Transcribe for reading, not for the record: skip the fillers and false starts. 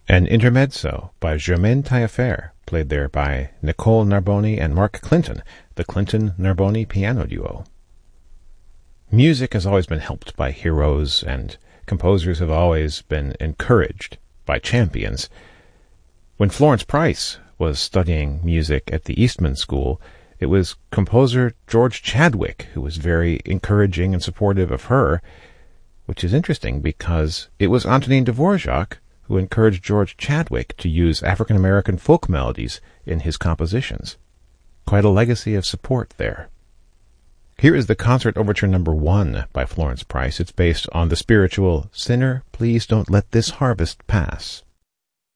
An Intermezzo by Germaine Taillefer, played there by Nicole Narboni and Mark Clinton, the Clinton-Narboni piano duo. Music has always been helped by heroes, and composers have always been encouraged by champions. When Florence Price was studying music at the Eastman School, it was composer George Chadwick who was very encouraging and supportive of her, which is interesting because it was Antonin Dvorak who encouraged George Chadwick to use African-American folk melodies in his compositions. Quite a legacy of support there. Here is the Concert Overture No. 1 by Florence Price. It's based on the spiritual, "Sinner, please don't let this harvest pass."